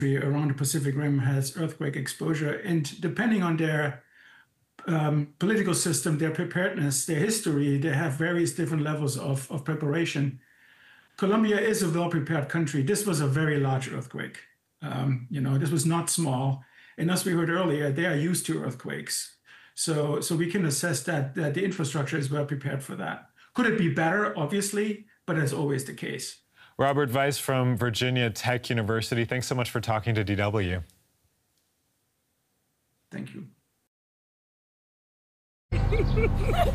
around the Pacific Rim has earthquake exposure, and depending on their political system, their preparedness, their history, they have various different levels of preparation. Colombia is a well-prepared country. This was a very large earthquake. This was not small. And as we heard earlier, they are used to earthquakes. So we can assess that the infrastructure is well prepared for that. Could it be better? Obviously, but that's always the case. Robert Weiss from Virginia Tech University, thanks so much for talking to DW. Thank you.